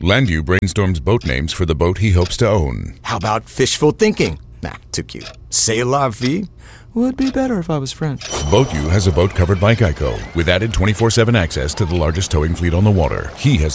Landu brainstorms boat names for the boat he hopes to own. How about fishful thinking? Nah, too cute. C'est la vie? Would be better if I was French. BoatU has a boat covered by Geico with added 24/7 access to the largest towing fleet on the water. He has